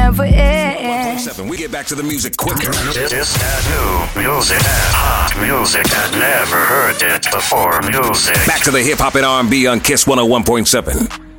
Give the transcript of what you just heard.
never end. We get back to the music quicker. It's that new music, that hot music that never heard it before music. Back to the hip hop and R&B on Kiss 101.7.